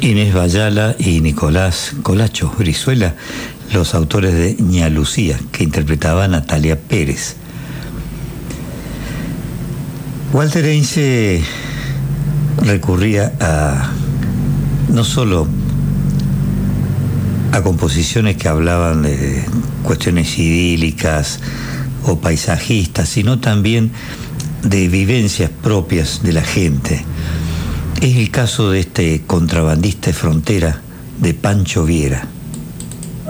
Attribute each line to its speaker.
Speaker 1: Inés Bayala y Nicolás Colacho Brizuela, los autores de Ña Lucía, que interpretaba a Natalia Pérez. Walter Heinze recurría no solo a composiciones que hablaban de cuestiones idílicas o paisajistas, sino también de vivencias propias de la gente. Es el caso de este contrabandista de frontera, de Pancho Viera.